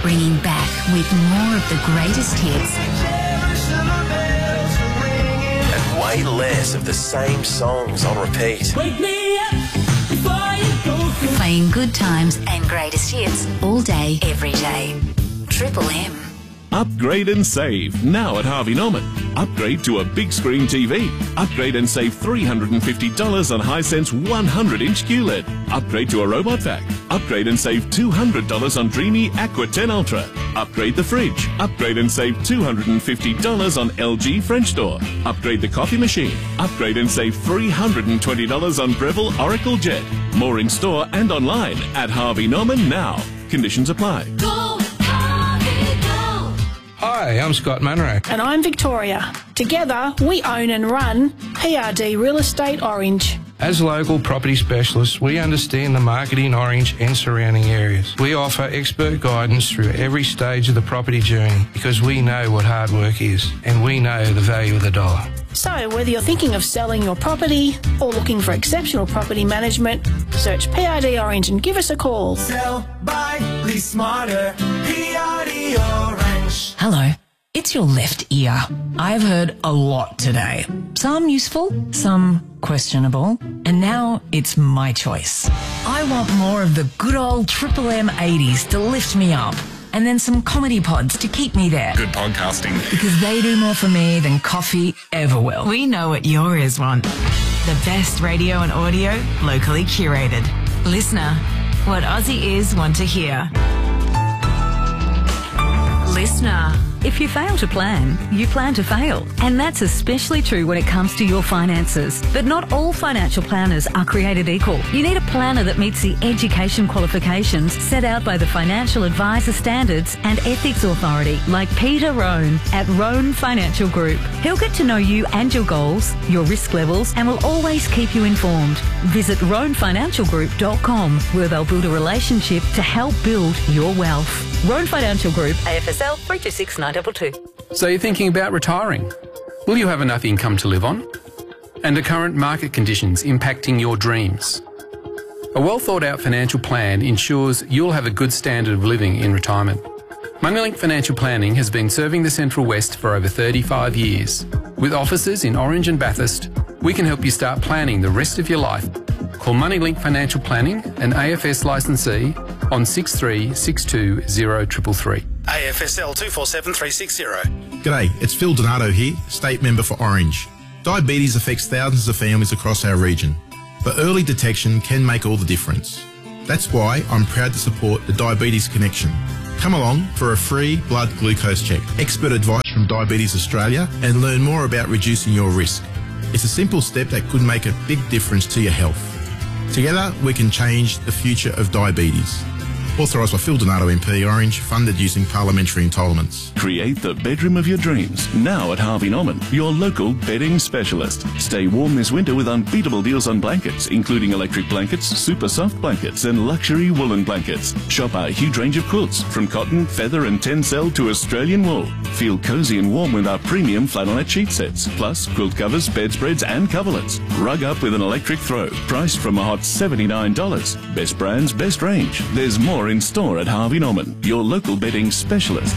bringing back with more of the greatest hits and way less of the same songs on repeat. Wake me up before you go. playing good times and greatest hits all day, every day. Triple M. Upgrade and save now at Harvey Norman. Upgrade to a big screen TV. Upgrade and save $350 on Hisense 100-inch QLED. Upgrade to a robot vac. Upgrade and save $200 on Dreamy Aqua 10 Ultra. Upgrade the fridge. Upgrade and save $250 on LG French door. Upgrade the coffee machine. Upgrade and save $320 on Breville Oracle Jet. More in store and online at Harvey Norman now. Conditions apply. Go, Harvey, go. Hi, I'm Scott Munro. And I'm Victoria. Together, we own and run PRD Real Estate Orange. As local property specialists, we understand the market in Orange and surrounding areas. We offer expert guidance through every stage of the property journey because we know what hard work is and we know the value of the dollar. So whether you're thinking of selling your property or looking for exceptional property management, search PRD Orange and give us a call. Sell, buy, lease smarter. PRD Orange. Hello, it's your left ear. I've heard a lot today. Some useful, some questionable, and now it's my choice. I want more of the good old Triple M 80s to lift me up, and then some comedy pods to keep me there. Good podcasting. Because they do more for me than coffee ever will. We know what your ears want. The best radio and audio, locally curated. Listener, what Aussie ears want to hear. Listener. If you fail to plan, you plan to fail. And that's especially true when it comes to your finances. But not all financial planners are created equal. You need a planner that meets the education qualifications set out by the Financial Advisor Standards and Ethics Authority, like Peter Rohn at Rohn Financial Group. He'll get to know you and your goals, your risk levels, and will always keep you informed. Visit rohnfinancialgroup.com, where they'll build a relationship to help build your wealth. Rohn Financial Group, AFSL 326-922. So you're thinking about retiring? Will you have enough income to live on? And are current market conditions impacting your dreams? A well thought out financial plan ensures you'll have a good standard of living in retirement. Moneylink Financial Planning has been serving the Central West for over 35 years. With offices in Orange and Bathurst, we can help you start planning the rest of your life. Call Moneylink Financial Planning, an AFS licensee, on 6362 0333. AFSL 247360. G'day, it's Phil Donato here, State Member for Orange. Diabetes affects thousands of families across our region, but early detection can make all the difference. That's why I'm proud to support the Diabetes Connection. Come along for a free blood glucose check, expert advice from Diabetes Australia, and learn more about reducing your risk. It's a simple step that could make a big difference to your health. Together, we can change the future of diabetes. Authorised by Phil Donato MP, Orange, funded using parliamentary entitlements. Create the bedroom of your dreams now at Harvey Norman, your local bedding specialist. Stay warm this winter with unbeatable deals on blankets, including electric blankets, super soft blankets, and luxury woolen blankets. Shop our huge range of quilts, from cotton, feather, and tencel to Australian wool. Feel cozy and warm with our premium flannelette sheet sets, plus quilt covers, bedspreads, and coverlets. Rug up with an electric throw, priced from a hot $79. Best brands, best range. There's more in store at Harvey Norman, your local bedding specialist.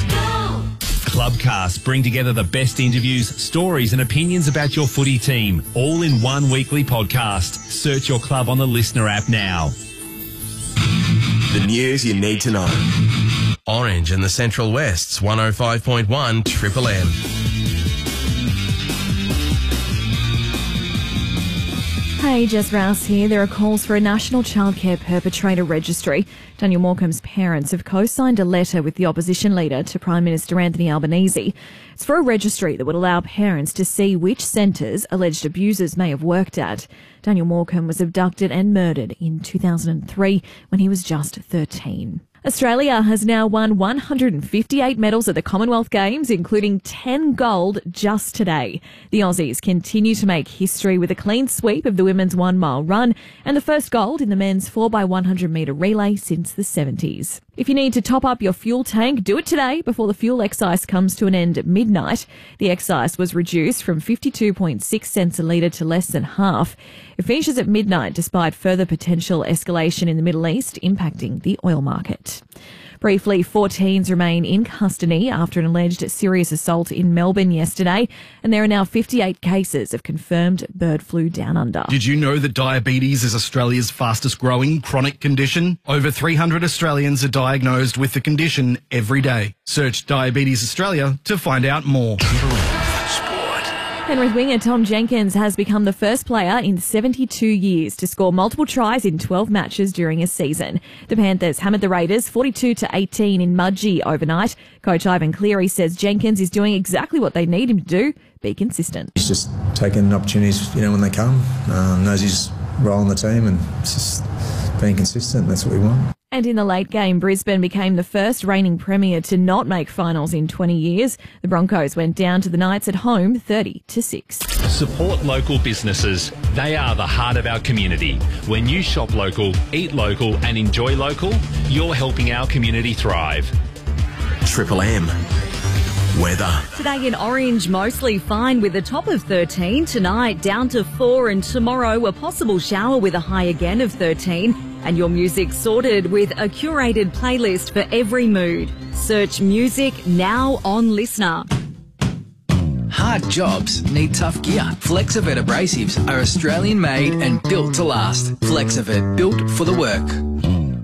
Clubcast bring together the best interviews, stories and opinions about your footy team, all in one weekly podcast. Search your club on the Listener app now. The news you need to know. Orange and the Central West's 105.1 Triple M. Hey, Jess Rouse here. There are calls for a national childcare perpetrator registry. Daniel Morecambe's parents have co-signed a letter with the opposition leader to Prime Minister Anthony Albanese. It's for a registry that would allow parents to see which centres alleged abusers may have worked at. Daniel Morecambe was abducted and murdered in 2003 when he was just 13. Australia has now won 158 medals at the Commonwealth Games, including 10 gold just today. The Aussies continue to make history with a clean sweep of the women's 1 mile run and the first gold in the men's 4x100 metre relay since the 70s. If you need to top up your fuel tank, do it today before the fuel excise comes to an end at midnight. The excise was reduced from 52.6 cents a litre to less than half. It finishes at midnight despite further potential escalation in the Middle East impacting the oil market. Briefly, 4 teens remain in custody after an alleged serious assault in Melbourne yesterday, and there are now 58 cases of confirmed bird flu down under. Did you know that diabetes is Australia's fastest growing chronic condition? Over 300 Australians are diagnosed with the condition every day. Search Diabetes Australia to find out more. Penrith winger Tom Jenkins has become the first player in 72 years to score multiple tries in 12 matches during a season. The Panthers hammered the Raiders 42-18 in Mudgee overnight. Coach Ivan Cleary says Jenkins is doing exactly what they need him to do, be consistent. He's just taking opportunities, when they come, knows his role in the team, and it's just being consistent. That's what we want. And in the late game, Brisbane became the first reigning premier to not make finals in 20 years. The Broncos went down to the Knights at home 30-6. Support local businesses. They are the heart of our community. When you shop local, eat local and enjoy local, you're helping our community thrive. Triple M. Weather. Today in Orange, mostly fine with a top of 13. Tonight, down to 4, and tomorrow, a possible shower with a high again of 13. And your music sorted with a curated playlist for every mood. Search music now on Listener. Hard jobs need tough gear. Flexivet abrasives are Australian made and built to last. Flexivet, built for the work.